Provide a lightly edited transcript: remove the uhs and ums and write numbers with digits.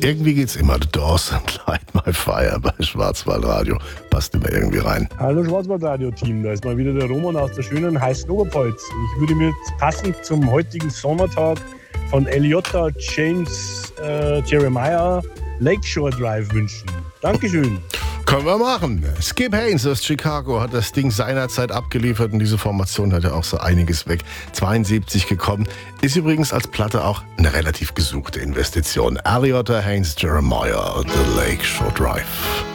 Irgendwie geht's immer. The Doors and Light My Fire bei Schwarzwaldradio. Passt immer irgendwie rein. Hallo Schwarzwaldradio-Team, da ist mal wieder der Roman aus der schönen heißen Oberpfalz. Ich würde mir jetzt passend zum heutigen Sommertag von Eliota James Jeremiah Lakeshore Drive wünschen. Dankeschön. Können wir machen. Skip Haynes aus Chicago hat das Ding seinerzeit abgeliefert und diese Formation hat ja auch so einiges weg. 72 gekommen. Ist übrigens als Platte auch eine relativ gesuchte Investition. Eliota Haynes Jeremiah, The Lakeshore Drive.